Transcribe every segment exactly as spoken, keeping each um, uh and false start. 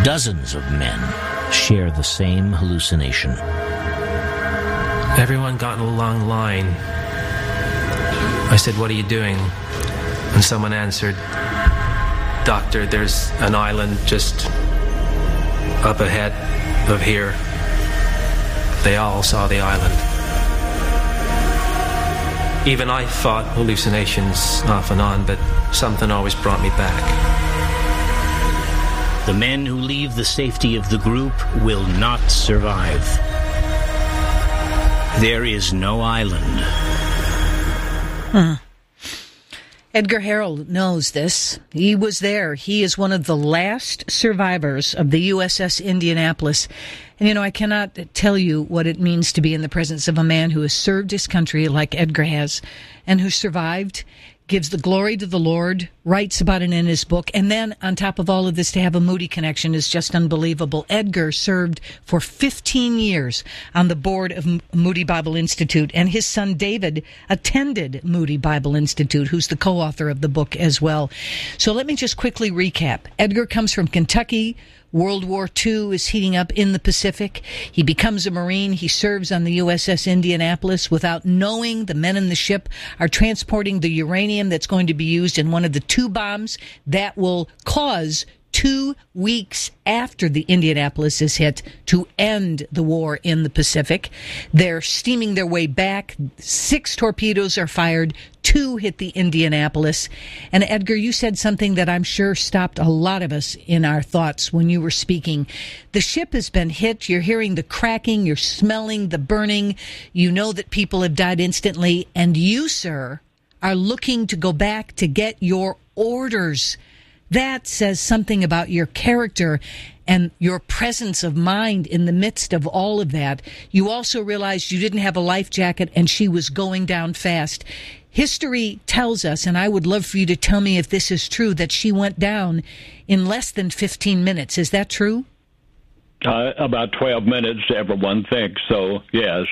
Dozens of men share the same hallucination. Everyone got in a long line. I said, "What are you doing?" And someone answered, "Doctor, there's an island just up ahead of here." They all saw the island. Even I fought hallucinations off and on, but something always brought me back. The men who leave the safety of the group will not survive. There is no island. Hmm. Edgar Harrell knows this. He was there. He is one of the last survivors of the U S S Indianapolis. And, you know, I cannot tell you what it means to be in the presence of a man who has served his country like Edgar has, and who survived, gives the glory to the Lord, writes about it in his book, and then on top of all of this to have a Moody connection is just unbelievable. Edgar served for fifteen years on the board of Moody Bible Institute, and his son David attended Moody Bible Institute, who's the co-author of the book as well. So let me just quickly recap. Edgar comes from Kentucky. World War Two is heating up in the Pacific. He becomes a Marine. He serves on the U S S Indianapolis without knowing the men in the ship are transporting the uranium that's going to be used in one of the two bombs that will cause two weeks after the Indianapolis is hit to end the war in the Pacific. They're steaming their way back. Six torpedoes are fired. Two hit the Indianapolis. And Edgar, you said something that I'm sure stopped a lot of us in our thoughts when you were speaking. The ship has been hit. You're hearing the cracking. You're smelling the burning. You know that people have died instantly. And you, sir, are looking to go back to get your orders. That says something about your character and your presence of mind in the midst of all of that. You also realized you didn't have a life jacket and she was going down fast. History tells us, and I would love for you to tell me if this is true, that she went down in less than fifteen minutes. Is that true? Uh, about twelve minutes, everyone thinks, so yes.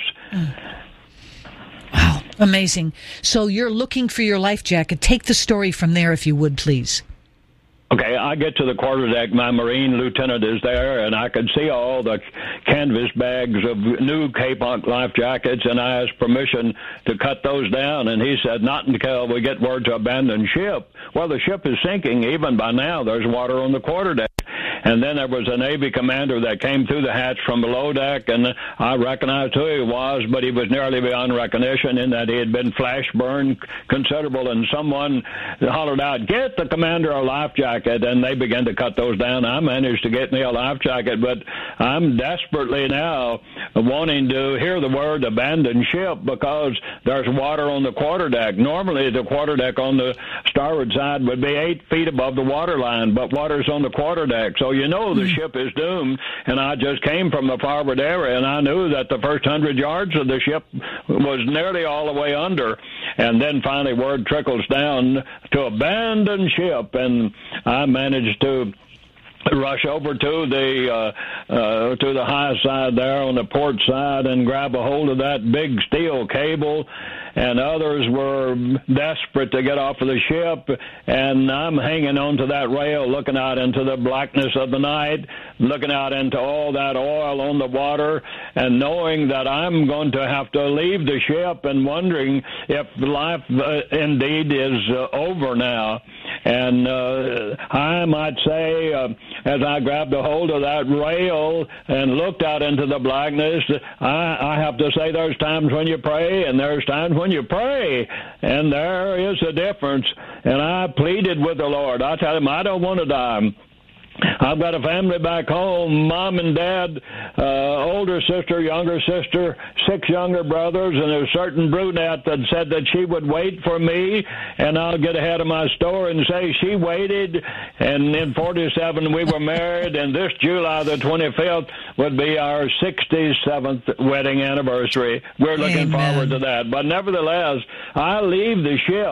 Wow, amazing. So you're looking for your life jacket. Take the story from there, if you would, please. Okay, I get to the quarterdeck. My Marine lieutenant is there, and I could see all the canvas bags of new K-Punk life jackets, and I asked permission to cut those down, and he said, not until we get word to abandon ship. Well, the ship is sinking. Even by now, there's water on the quarterdeck. And then there was a Navy commander that came through the hatch from below deck, and I recognized who he was, but he was nearly beyond recognition in that he had been flash burned considerable, and someone hollered out, "Get the commander a life jacket," and they began to cut those down. I managed to get me a life jacket, but I'm desperately now wanting to hear the word abandon ship because there's water on the quarterdeck. Normally, the quarterdeck on the starboard side would be eight feet above the waterline, but water's on the quarterdeck. So you know the ship is doomed, and I just came from the forward area, and I knew that the first hundred yards of the ship was nearly all the way under, and then finally word trickles down to abandon ship, and I managed to rush over to the uh, uh, to the high side there on the port side and grab a hold of that big steel cable, and others were desperate to get off of the ship, and I'm hanging onto that rail looking out into the blackness of the night, looking out into all that oil on the water, and knowing that I'm going to have to leave the ship and wondering if life uh, indeed is uh, over now. And uh, I might say, uh, as I grabbed a hold of that rail and looked out into the blackness, I, I have to say there's times when you pray and there's times when you pray, and there is a difference. And I pleaded with the Lord. I tell him, I don't want to die. I've got a family back home, mom and dad, uh, older sister, younger sister, six younger brothers, and a certain brunette that said that she would wait for me, and I'll get ahead of my story and say she waited, and in forty-seven we were married, and this July the twenty-fifth would be our sixty-seventh wedding anniversary. We're looking Amen. forward to that. But nevertheless, I leave the ship,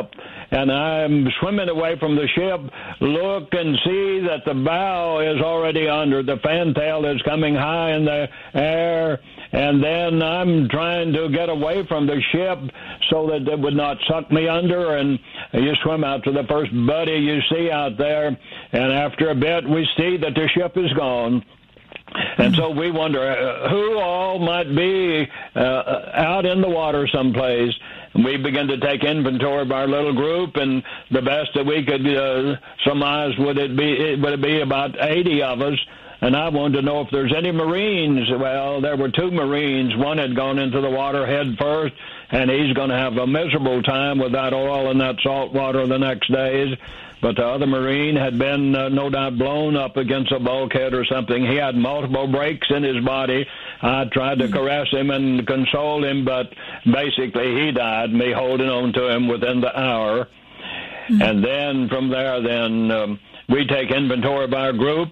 and I'm swimming away from the ship, look and see that the bow is already under. The fantail is coming high in the air, and then I'm trying to get away from the ship so that it would not suck me under, and you swim out to the first buddy you see out there, and after a bit we see that the ship is gone. And so we wonder uh, who all might be uh, out in the water someplace. And we begin to take inventory of our little group, and the best that we could uh, surmise would it be would it be about eighty of us. And I wanted to know if there's any Marines. Well, there were two Marines. One had gone into the water head first, and he's going to have a miserable time with that oil and that salt water the next days. But the other Marine had been, uh, no doubt, blown up against a bulkhead or something. He had multiple breaks in his body. I tried to caress him and console him, but basically he died, me holding on to him within the hour. Mm-hmm. And then from there, then um, we take inventory of our group.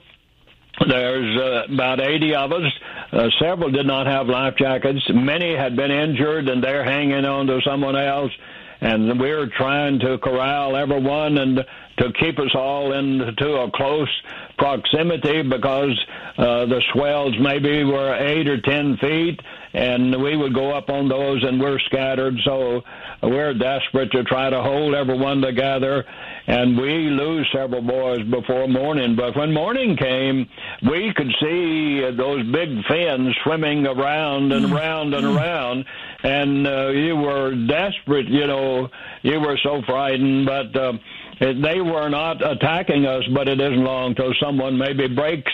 There's uh, about eighty of us. Uh, several did not have life jackets. Many had been injured, and they're hanging on to someone else. And we're trying to corral everyone and to keep us all into a close proximity because uh, the swells maybe were eight or ten feet, and we would go up on those, and we're scattered. So we're desperate to try to hold everyone together. And we lose several boys before morning. But when morning came, we could see those big fins swimming around and around and around. And uh, you were desperate, you know, you were so frightened. But uh, it, they were not attacking us, but it isn't long till someone maybe breaks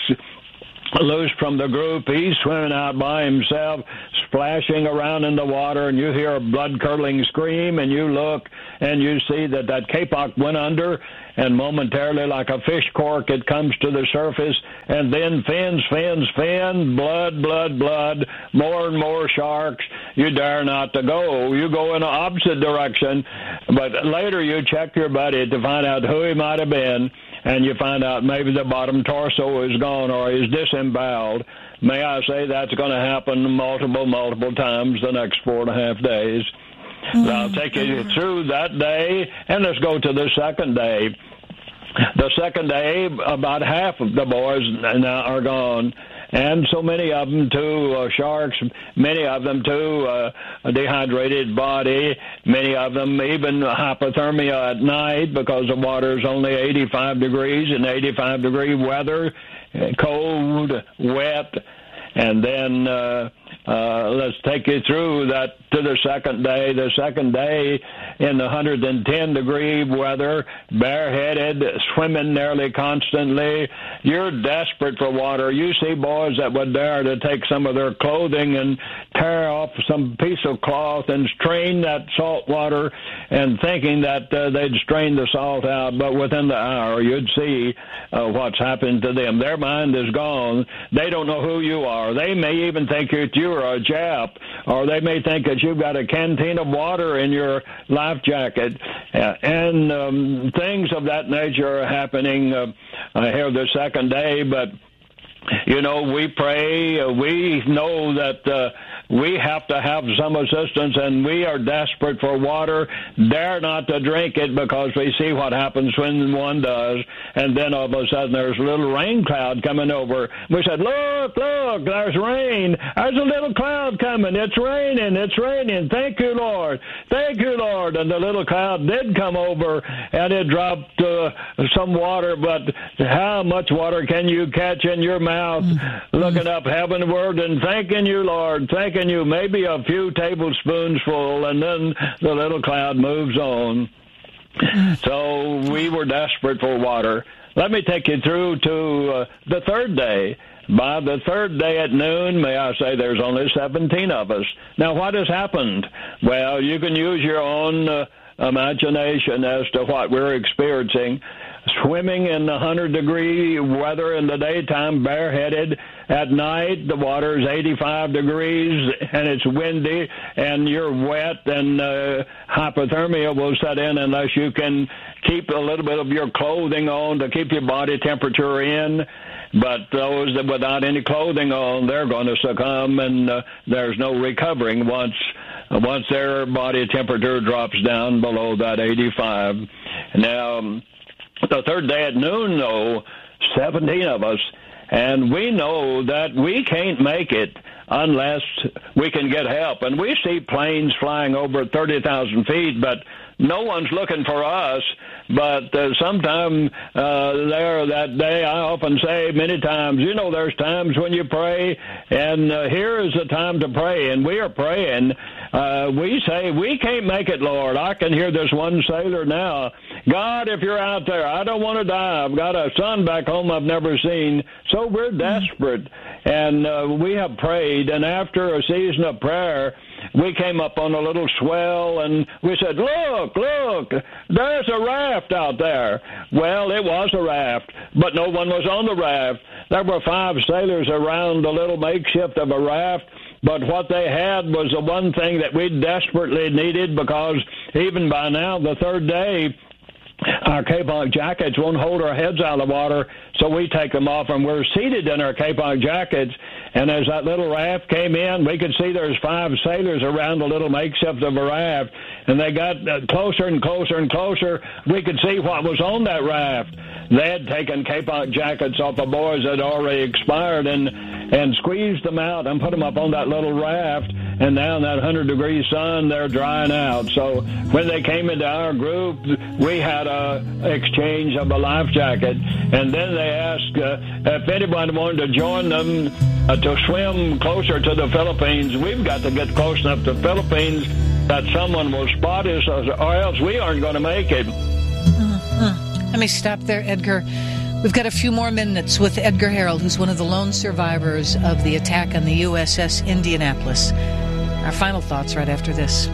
loose from the group. He's swimming out by himself, splashing around in the water, and you hear a blood-curdling scream, and you look, and you see that that kapok went under, and momentarily, like a fish cork, it comes to the surface, and then fins, fins, fin, blood, blood, blood, more and more sharks. You dare not to go. You go in the opposite direction, but later you check your buddy to find out who he might have been, and you find out maybe the bottom torso is gone or is disemboweled. May I say that's going to happen multiple, multiple times the next four and a half days. Mm-hmm. I'll take you through that day, and let's go to the second day. The second day, about half of the boys now are gone. And so many of them, too, uh, sharks, many of them, too, uh, a dehydrated body, many of them even hypothermia at night because the water is only eighty-five degrees in eighty-five degree weather, cold, wet. And then uh, uh, let's take you through that to the second day. The second day in one hundred ten degree weather, bareheaded, swimming nearly constantly. You're desperate for water. You see boys that would dare to take some of their clothing and tear off some piece of cloth and strain that salt water and thinking that uh, they'd strain the salt out, but within the hour you'd see uh, what's happened to them. Their mind is gone. They don't know who you are. They may even think that you're a Jap, or they may think that you've got a canteen of water in your life jacket, uh, and um, things of that nature are happening uh, uh, here the second day. But you know, we pray. Uh, we know that uh, we have to have some assistance, and we are desperate for water. Dare not to drink it because we see what happens when one does. And then all of a sudden there's a little rain cloud coming over. We said, look, look, there's rain. There's a little cloud coming. It's raining. It's raining. Thank you, Lord. Thank you, Lord. And the little cloud did come over, and it dropped uh, some water. But how much water can you catch in your mouth? Mm-hmm. Looking up heavenward and thanking you, Lord. Thanking you. Maybe a few tablespoons full, and then the little cloud moves on. So we were desperate for water. Let me take you through to uh, the third day. By the third day at noon, may I say, there's only seventeen of us. Now, what has happened? Well, you can use your own uh, imagination as to what we're experiencing. Swimming in one hundred degree weather in the daytime, bareheaded. At night, the water is eighty-five degrees, and it's windy, and you're wet, and uh, hypothermia will set in unless you can keep a little bit of your clothing on to keep your body temperature in. But those that without any clothing on, they're going to succumb, and uh, there's no recovering once once their body temperature drops down below that eighty-five. Now, the third day at noon, though, seventeen of us, and we know that we can't make it unless we can get help. And we see planes flying over thirty thousand feet, but no one's looking for us. But uh, sometime uh, there that day, I often say many times, you know, there's times when you pray, and uh, here is the time to pray, and we are praying. Uh, we say, we can't make it, Lord. I can hear this one sailor now. God, if you're out there, I don't want to die. I've got a son back home I've never seen. So we're desperate, and uh, we have prayed, and after a season of prayer, we came up on a little swell, and we said, look, look, there's a raft out there. Well, it was a raft, but no one was on the raft. There were five sailors around the little makeshift of a raft, but what they had was the one thing that we desperately needed, because even by now, the third day, our kapok jackets won't hold our heads out of the water, so we take them off, and we're seated in our kapok jackets. And as that little raft came in, we could see there's five sailors around the little makeshift of a raft, and they got closer and closer and closer. We could see what was on that raft. They had taken kapok jackets off the boys that had already expired and and squeezed them out and put them up on that little raft, and now in that one hundred degree sun, they're drying out. So when they came into our group, we had a exchange of a life jacket, and then they asked uh, if anyone wanted to join them uh, to swim closer to the Philippines. We've got to get close enough to the Philippines that someone will spot us, or else we aren't going to make it. Mm-hmm. Let me stop there, Edgar. We've got a few more minutes with Edgar Harold, who's one of the lone survivors of the attack on the U S S Indianapolis. Our final thoughts right after this.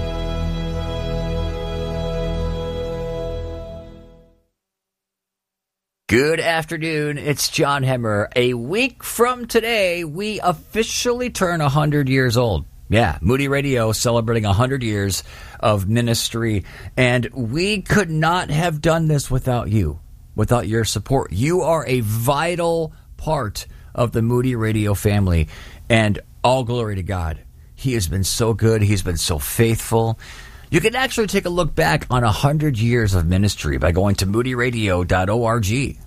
Good afternoon. It's John Hemmer. A week from today, we officially turn one hundred years old. Yeah, Moody Radio celebrating one hundred years of ministry. And we could not have done this without you, without your support. You are a vital part of the Moody Radio family. And all glory to God. He has been so good. He's been so faithful. You can actually take a look back on one hundred years of ministry by going to moody radio dot org.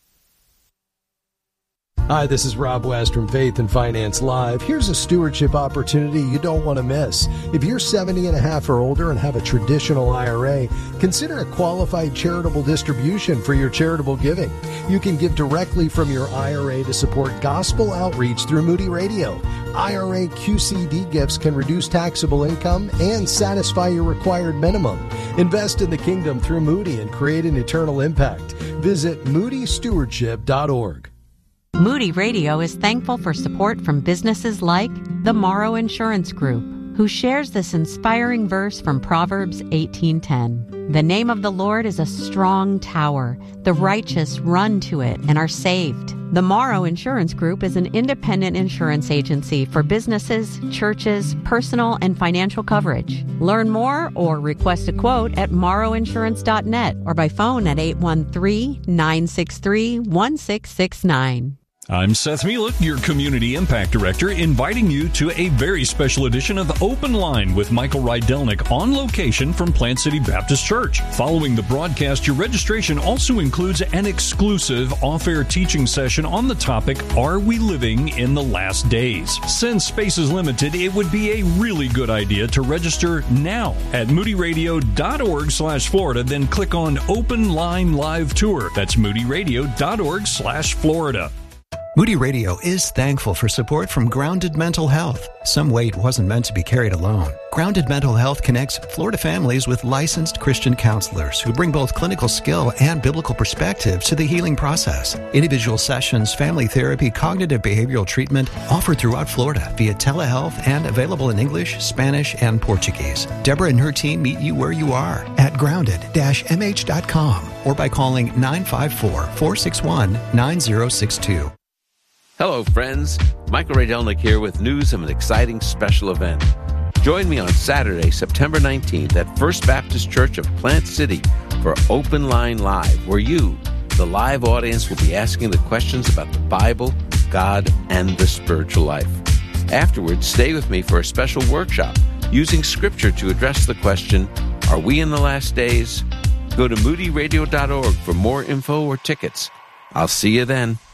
Hi, this is Rob West from Faith and Finance Live. Here's a stewardship opportunity you don't want to miss. If you're seventy and a half or older and have a traditional I R A, consider a qualified charitable distribution for your charitable giving. You can give directly from your I R A to support gospel outreach through Moody Radio. I R A Q C D gifts can reduce taxable income and satisfy your required minimum. Invest in the kingdom through Moody and create an eternal impact. Visit moody stewardship dot org. Moody Radio is thankful for support from businesses like the Morrow Insurance Group, who shares this inspiring verse from Proverbs eighteen ten. The name of the Lord is a strong tower. The righteous run to it and are saved. The Morrow Insurance Group is an independent insurance agency for businesses, churches, personal and financial coverage. Learn more or request a quote at morrow insurance dot net or by phone at eight one three, nine six three, one six six nine. I'm Seth Mielek, your Community Impact Director, inviting you to a very special edition of Open Line with Michael Rydelnik on location from Plant City Baptist Church. Following the broadcast, your registration also includes an exclusive off-air teaching session on the topic, Are We Living in the Last Days? Since space is limited, it would be a really good idea to register now at moody radio dot org slash Florida, then click on Open Line Live Tour. That's moody radio dot org slash Florida. Moody Radio is thankful for support from Grounded Mental Health. Some weight wasn't meant to be carried alone. Grounded Mental Health connects Florida families with licensed Christian counselors who bring both clinical skill and biblical perspective to the healing process. Individual sessions, family therapy, cognitive behavioral treatment offered throughout Florida via telehealth and available in English, Spanish, and Portuguese. Deborah and her team meet you where you are at grounded dash m h dot com or by calling nine five four, four six one, nine zero six two. Hello, friends. Michael Rydelnik here with news of an exciting special event. Join me on Saturday, September nineteenth at First Baptist Church of Plant City for Open Line Live, where you, the live audience, will be asking the questions about the Bible, God, and the spiritual life. Afterwards, stay with me for a special workshop using Scripture to address the question, are we in the last days? Go to moody radio dot org for more info or tickets. I'll see you then.